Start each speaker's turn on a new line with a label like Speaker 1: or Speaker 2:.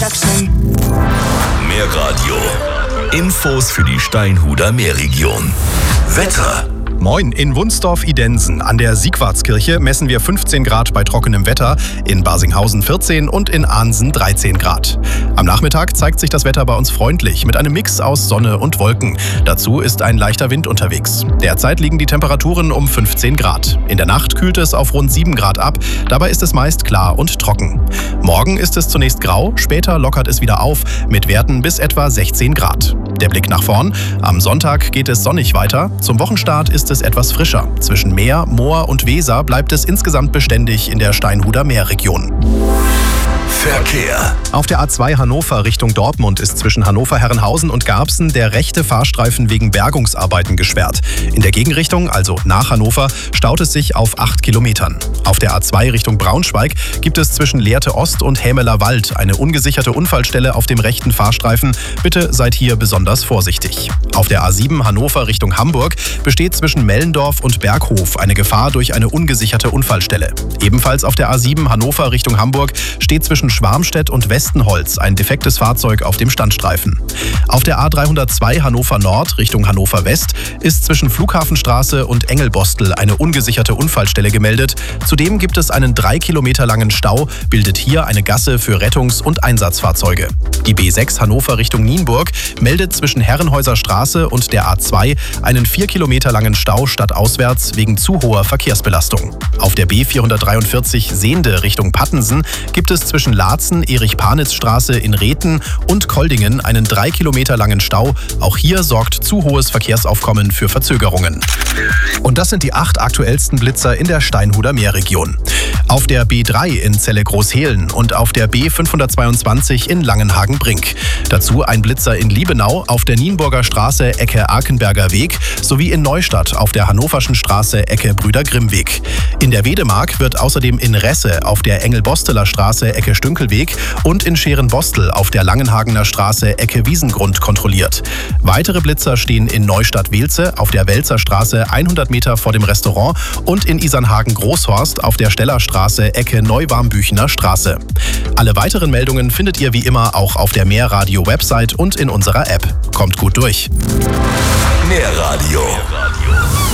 Speaker 1: Mehr Radio. Infos für die Steinhuder Meerregion. Wetter.
Speaker 2: Moin, in Wunsdorf-Idensen an der Siegwartskirche messen wir 15 Grad bei trockenem Wetter, in Barsinghausen 14 und in Ahnsen 13 Grad. Am Nachmittag zeigt sich das Wetter bei uns freundlich mit einem Mix aus Sonne und Wolken. Dazu ist ein leichter Wind unterwegs. Derzeit liegen die Temperaturen um 15 Grad. In der Nacht kühlt es auf rund 7 Grad ab, dabei ist es meist klar und trocken. Morgen ist es zunächst grau, später lockert es wieder auf mit Werten bis etwa 16 Grad. Der Blick nach vorn. Am Sonntag geht es sonnig weiter. Zum Wochenstart ist es etwas frischer. Zwischen Meer, Moor und Weser bleibt es insgesamt beständig in der Steinhuder Meerregion.
Speaker 1: Verkehr.
Speaker 2: Auf der A2 Hannover Richtung Dortmund ist zwischen Hannover-Herrenhausen und Garbsen der rechte Fahrstreifen wegen Bergungsarbeiten gesperrt. In der Gegenrichtung, also nach Hannover, staut es sich auf 8 Kilometern. Auf der A2 Richtung Braunschweig gibt es zwischen Lehrte Ost und Hämeler Wald eine ungesicherte Unfallstelle auf dem rechten Fahrstreifen. Bitte seid hier besonders vorsichtig. Auf der A7 Hannover Richtung Hamburg besteht zwischen Mellendorf und Berghof eine Gefahr durch eine ungesicherte Unfallstelle. Ebenfalls auf der A7 Hannover Richtung Hamburg steht zwischen Schwarmstedt und Westenholz ein defektes Fahrzeug auf dem Standstreifen. Auf der A302 Hannover Nord Richtung Hannover West ist zwischen Flughafenstraße und Engelbostel eine ungesicherte Unfallstelle gemeldet. Zudem gibt es einen 3 Kilometer langen Stau, bildet hier eine Gasse für Rettungs- und Einsatzfahrzeuge. Die B6 Hannover Richtung Nienburg meldet zwischen Herrenhäuser Straße und der A2 einen 4 Kilometer langen Stau stadtauswärts wegen zu hoher Verkehrsbelastung. Auf der B443 Sehnde Richtung Pattensen gibt es zwischen Laatzen-Erich-Panitz-Straße in Rethen und Koldingen einen 3 Kilometer langen Stau. Auch hier sorgt zu hohes Verkehrsaufkommen für Verzögerungen. Und das sind die 8 aktuellsten Blitzer in der Steinhuder Meerregion. Auf der B3 in Celle-Großhehlen und auf der B522 in Langenhagen-Brink. Dazu ein Blitzer in Liebenau auf der Nienburger Straße Ecke Arkenberger Weg sowie in Neustadt auf der Hannoverschen Straße Ecke Brüder-Grimm-Weg. In der Wedemark wird außerdem in Resse auf der Engelbosteler Straße Ecke Stünkelweg und in Scherenbostel auf der Langenhagener Straße Ecke Wiesengrund kontrolliert. Weitere Blitzer stehen in Neustadt-Wehlze auf der Welzer Straße 100 Meter vor dem Restaurant und in Isernhagen-Großhorst auf der Stellerstraße Ecke Neuwarmbüchener Straße. Alle weiteren Meldungen findet ihr wie immer auch auf der Meerradio-Website und in unserer App. Kommt gut durch.
Speaker 1: Mehr Radio.